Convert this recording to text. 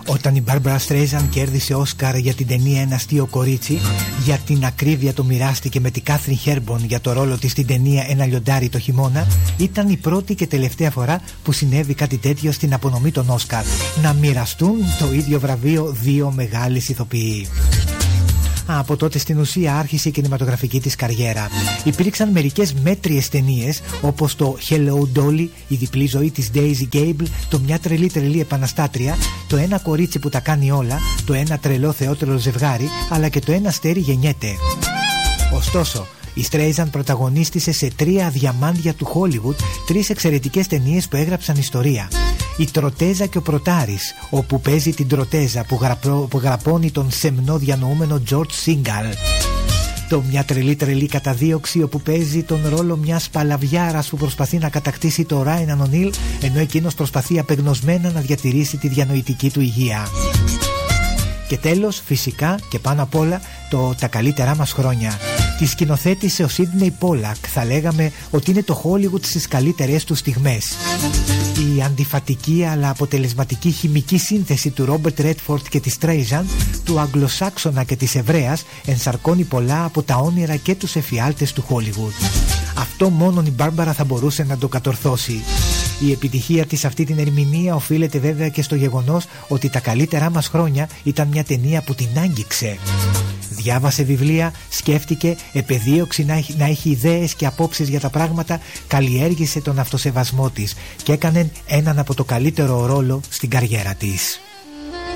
Όταν η Μπάρμπαρα Στρέιζαν κέρδισε Όσκαρ για την ταινία Ένα αστείο κορίτσι, για την ακρίβεια το μοιράστηκε με την Κάθριν Χέρμπον για το ρόλο της στην ταινία Ένα λιοντάρι το χειμώνα, ήταν η πρώτη και τελευταία φορά που συνέβη κάτι τέτοιο στην απονομή των Όσκαρ. Να μοιραστούν το ίδιο βραβείο δύο μεγάλες ηθοποιοί. Από τότε στην ουσία άρχισε η κινηματογραφική της καριέρα. Υπήρξαν μερικές μέτριες ταινίες όπως το Hello Dolly, η διπλή ζωή της Daisy Gable, το Μια τρελή επαναστάτρια, το Ένα κορίτσι που τα κάνει όλα, το Ένα τρελό θεότρελο ζευγάρι, αλλά και το Ένα αστέρι γεννιέται. Ωστόσο, η Στρέιζαν πρωταγωνίστησε σε 3 διαμάντια του Χόλιγουτ, 3 εξαιρετικές ταινίες που έγραψαν ιστορία. Η Τροτέζα και ο Πρωτάρης, όπου παίζει την Τροτέζα που γραπώνει τον σεμνό διανοούμενο Τζορτζ Σίγκαλ. Το Μια τρελή καταδίωξη, όπου παίζει τον ρόλο μιας παλαβιάρας που προσπαθεί να κατακτήσει το Ράιναν Ονίλ, ενώ εκείνος προσπαθεί απεγνωσμένα να διατηρήσει τη διανοητική του υγεία. Και τέλος, φυσικά και πάνω απ' όλα, τα καλύτερά μας χρόνια. Τη σκηνοθέτησε ο Σίντνεϊ Πόλακ. Θα λέγαμε ότι είναι το Hollywood στις καλύτερες του στιγμές. Η αντιφατική αλλά αποτελεσματική χημική σύνθεση του Ρόμπερτ Ρέντφορντ και της Στρέιζαν, του Αγγλοσάξονα και της Εβραίας, ενσαρκώνει πολλά από τα όνειρα και τους εφιάλτες του Hollywood. Αυτό μόνον η Μπάρμπαρα θα μπορούσε να το κατορθώσει. Η επιτυχία της αυτή την ερμηνεία οφείλεται βέβαια και στο γεγονός ότι τα καλύτερά μας χρόνια ήταν μια ταινία που την άγγιξε. Διάβασε βιβλία, σκέφτηκε, επεδίωξε να έχει ιδέες και απόψεις για τα πράγματα, καλλιέργησε τον αυτοσεβασμό της και έκανε έναν από το καλύτερο ρόλο στην καριέρα της.